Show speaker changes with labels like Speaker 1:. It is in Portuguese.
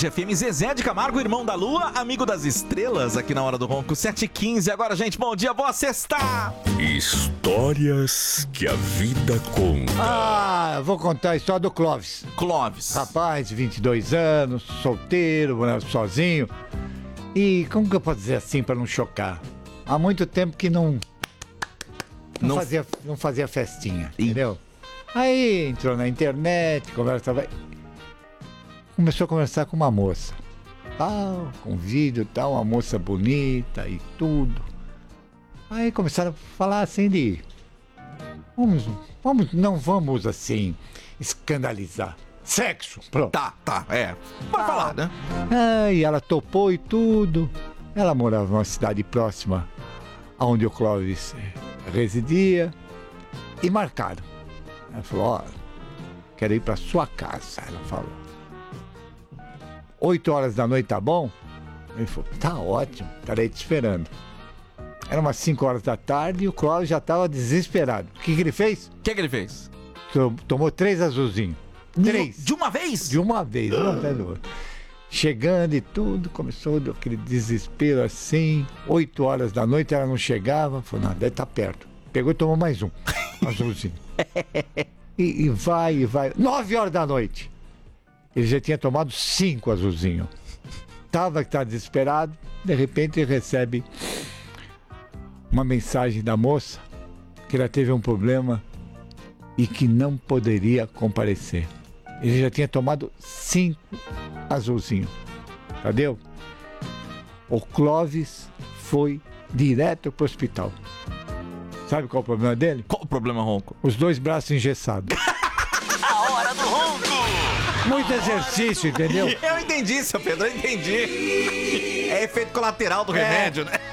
Speaker 1: FM, Zezé de Camargo, irmão da lua, amigo das estrelas, aqui na Hora do Ronco, 7h15. Agora, gente, bom dia, boa sexta!
Speaker 2: Histórias que a vida conta.
Speaker 3: Vou contar a história do Clóvis.
Speaker 1: Clóvis.
Speaker 3: Rapaz, 22 anos, solteiro, morando sozinho. E como que eu posso dizer assim pra não chocar? Há muito tempo que não fazia festinha, entendeu? Aí entrou na internet, começou a conversar com uma moça. Com vídeo, uma moça bonita e tudo. Aí começaram a falar assim de... Não vamos assim, escandalizar. Sexo, pronto.
Speaker 1: Pode falar, né?
Speaker 3: E ela topou e tudo. Ela morava numa cidade próxima aonde o Clóvis residia. E marcaram. Ela falou, quero ir pra sua casa. Ela falou. 8 horas da noite, tá bom? Ele falou, tá ótimo, estarei te esperando. Era umas 5 horas da tarde e o Clóvis já estava desesperado. O que ele fez?
Speaker 1: O que ele fez?
Speaker 3: Tomou 3 azulzinhos. 3.
Speaker 1: De uma vez?
Speaker 3: De uma vez, um atrás do outro. Chegando e tudo, começou aquele desespero assim. 8 horas da noite, ela não chegava. Falou, não, deve estar perto. Pegou e tomou mais um azulzinho. E vai. 9 horas da noite. Ele já tinha tomado 5 azulzinhos. Tá desesperado. De repente ele recebe uma mensagem da moça que ela teve um problema e que não poderia comparecer. Ele já tinha tomado 5 azulzinhos. Entendeu? O Clóvis foi direto pro hospital. Sabe qual é o problema dele?
Speaker 1: Qual o problema, Ronco?
Speaker 3: Os 2 braços engessados.
Speaker 4: A Hora do Ronco.
Speaker 3: Muito exercício, entendeu?
Speaker 1: Eu entendi, seu Pedro, eu entendi. É efeito colateral do remédio, né?